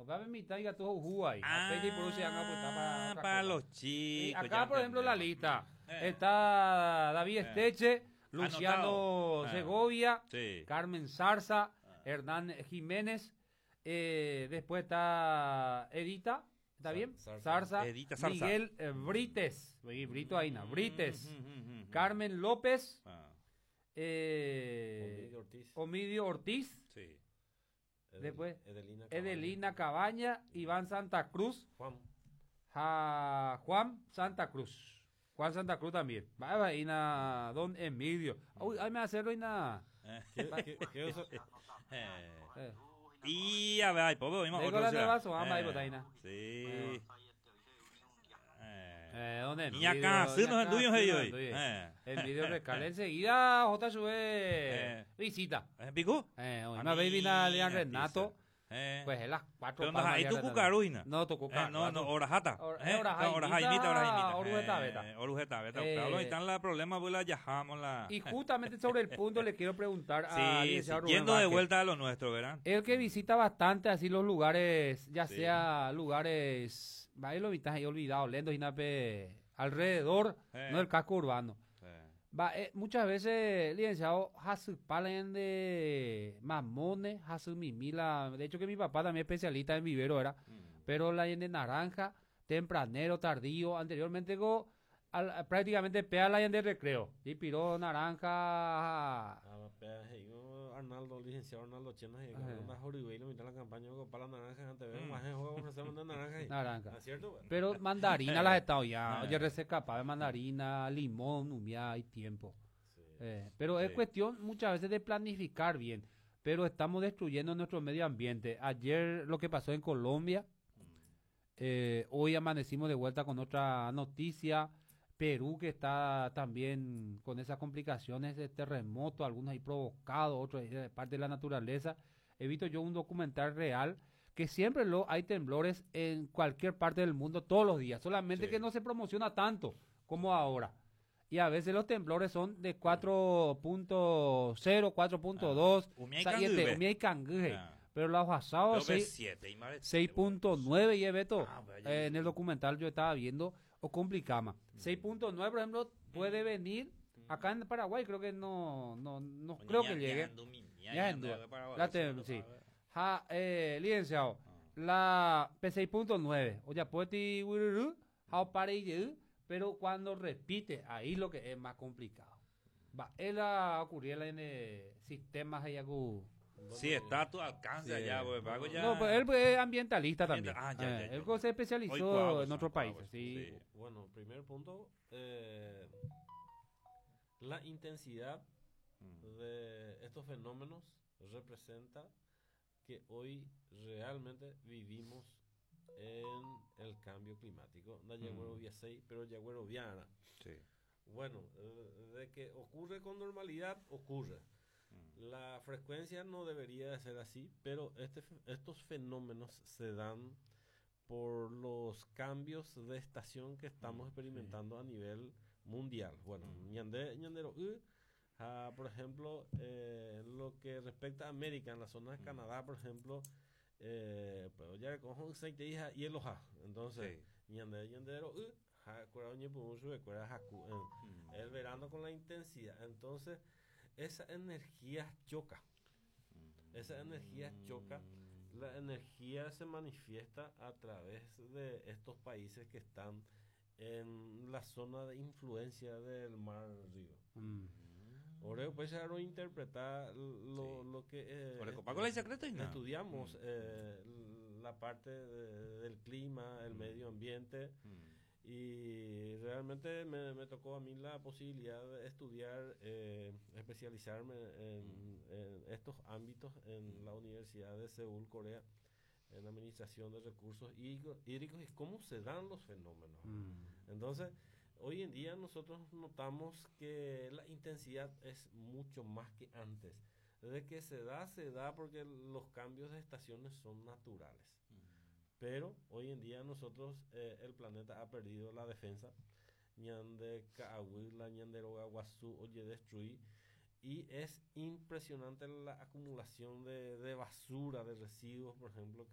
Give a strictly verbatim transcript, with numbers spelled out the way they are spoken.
Comprame mitad y gato Huawei. Ah, para, para los chicos. Acá, por ejemplo, la lista. Eh. Está David Esteche, Luciano Anotado. Segovia, Sí. Carmen Zarza, Hernán Jiménez. Eh, después está Edita. ¿Está Sar- bien? Zarza. Zarza. Edita Zarza. Miguel eh, Brites. Brito Aina. Brites. Mm, mm, mm, mm. Carmen López. Ah, Eh, Omidio Ortiz. Omidio Ortiz. sí. Edel- Después, Edelina Cabaña. Edelina Cabaña, Iván Santa Cruz, Juan. Ja- Juan Santa Cruz. Juan Santa Cruz también. Va, va, y na Don Emilio. Uy, ahí me hacerlo y na. ¿Qué, qué, qué usa- Eh. Eh. Y a ver, pues vimos Digo otro. la o sea, de vaso, vamos ahí, eh, botaina. Sí. Eh. Eh, Don Emilio. Y acá, sí, nos enduyos ellos hoy. Eh. Eh. Emilio recale enseguida, J. Sube Eh. visita. ¿Eh, ¿Picú? Eh, hoy A una mí, baby na Lean a Renato. pizza. Eh. Pues es las cuatro. Pero no, ahí tú cucaruina. No, tu cucaruina. Eh, no, no, orajata. Or- Eh, orajaimita, orajaimita, orajaimita. orujeta, Eh, beta. orujeta, beta. Eh, Claro, ahí están los problemas, pues la yajamos la. Y justamente sobre el punto le quiero preguntar a Sí, sí, licenciado Rubén yendo de Vázquez. vuelta a lo nuestro, ¿verdad? El que visita bastante así los lugares, ya Sí. sea lugares, ahí lo vistas ahí olvidado, lendos y nape alrededor, Eh. no del casco urbano. Sí. Va, eh, muchas veces, licenciado, hasu palen de mamones, hasu mimila. De hecho que mi papá también es especialista en vivero era, Mm. pero la de naranja, tempranero, tardío, anteriormente go, al, prácticamente pega la de recreo. Y piró naranja. Ah, pero, hey, yo, Arnaldo, licenciado Arnaldo Chenas, y Ajá. una Joribey, lo mitad de la campaña, yo para la naranja, antes de ver, Mm. más en juego, ofrecemos de naranja. y- Naranja. ¿No es cierto? Bueno. Pero mandarina las he estado ya. Eh. Oye, recién capaz de mandarina, limón, humia, hay tiempo. Sí. Eh, pero es Sí. cuestión muchas veces de planificar bien. Pero estamos destruyendo nuestro medio ambiente. Ayer lo que pasó en Colombia, eh, hoy amanecimos de vuelta con otra noticia. Perú que está también con esas complicaciones de terremoto, algunos ahí provocados, otros ahí de parte de la naturaleza. He visto yo un documental real que siempre lo, hay temblores en cualquier parte del mundo todos los días, solamente Sí. que no se promociona tanto como ahora. Y a veces los temblores son de cuatro punto cero, cuatro punto dos, Ah, Umia y siete, Canguje. Umia y Canguje. Ah. Pero los asados Creo que seis- siete y más de seis punto nueve y Beto, Ah, vaya. eh, en el documental yo estaba viendo o complicama. seis punto nueve, por ejemplo, puede venir acá en Paraguay, creo que no no no Oye, creo ya- que ya llegue. ando mi- ya Ya ando en duda. de Paraguay, La te- sí, sí. no sabe. Ja, eh, licenciado, la P seis punto nueve, o ya puede wiruru, ja pare y yu, pero cuando repite, ahí lo que es más complicado. Va, él a ocurrir en eh, sistemas ahí algo. Sí, está a tu alcance Sí. allá, pues, Paco, ya. No, pues él pues, es ambientalista también. Ah, ya, ya, Eh, ya. él se especializó Hoy cuadros, en otros ah, cuadros, países, sí. sí. Bueno, primer punto, eh, la intensidad Mm. de estos fenómenos representa que hoy realmente vivimos en el cambio climático. No llegó Mm. seis, pero llegó viana. Sí. Bueno, eh, de que ocurre con normalidad, ocurre. Mm. La frecuencia no debería de ser así, pero este, fe- estos fenómenos se dan por los cambios de estación que estamos Mm, experimentando a nivel mundial. Bueno, Mm. ñande- ñandero, uh, ah, por ejemplo, eh, lo que respecta a América, en la zona de Mm. Canadá, por ejemplo, eh, pues ya cojo un seite hija y el hoja. Entonces, Sí. ñande- ñandero, uh, ja, cuera oñe pumushu, de cuera jacu, eh, Mm. el verano con la intensidad. Entonces, esa energía choca. Esa energía choca. La energía se manifiesta a través de estos países que están en la zona de influencia del mar Río. Mm. Ahora pues ya no interpretar lo, Sí. lo que eh, Por el Paco la secreto y nada. estudiamos Mm. eh, la parte de- del clima, el Mm. medio ambiente. Mm. Y realmente me, me tocó a mí la posibilidad de estudiar, eh, especializarme en, en estos ámbitos en la Universidad de Seúl, Corea, en administración de recursos hídrico- hídricos y cómo se dan los fenómenos. Mm. Entonces, hoy en día nosotros notamos que la intensidad es mucho más que antes. Desde que se da, se da porque los cambios de estaciones son naturales. Pero hoy en día nosotros, eh, el planeta ha perdido la defensa. Ñande Kaahuila, Ñanderoga, Guazú, Oye, destruí. Y es impresionante la acumulación de, de basura, de residuos, por ejemplo,